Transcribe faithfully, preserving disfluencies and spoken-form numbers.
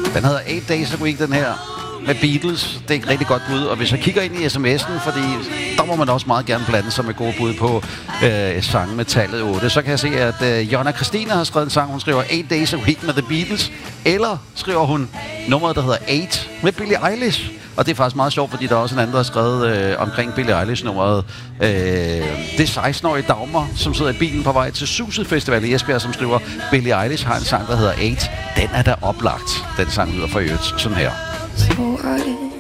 Den hedder eight Days a Week, den her. Med Beatles. Det er et rigtig godt bud. Og hvis jeg kigger ind i sms'en, fordi der må man også meget gerne blande sig med gode bud på øh, sange med tallet otte, så kan jeg se, at øh, Jonna Christina har skrevet en sang. Hun skriver eight Days a Week med The Beatles. Eller skriver hun nummeret, der hedder eight med Billie Eilish. Og det er faktisk meget sjovt, fordi der er også en anden, der har skrevet øh, omkring Billie Eilish-nummeret. Øh, det er seksten-årige Dagmar, som sidder i bilen på vej til Suset Festival i Esbjerg, som skriver, Billie Eilish har en sang, der hedder eight. Den er da oplagt. Den sang lyder for øvrigt sådan her. So I